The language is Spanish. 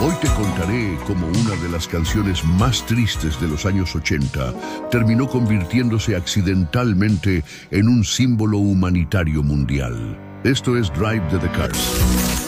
Hoy te contaré cómo una de las canciones más tristes de los años 80 terminó convirtiéndose accidentalmente en un símbolo humanitario mundial. Esto es Drive the Cars.